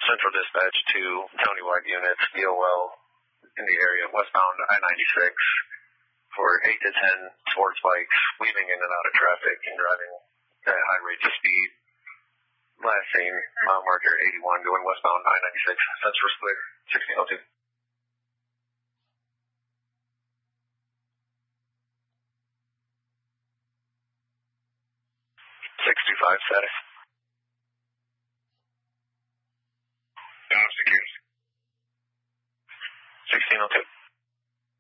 Central Dispatch to countywide units, DOL, in the area, westbound I-96, for 8 to 10 sports bikes, weaving in and out of traffic and driving at high rates of speed. Last seen, mile marker 81, going westbound I-96, sensor split, 1602. 625 status. Security. 1602.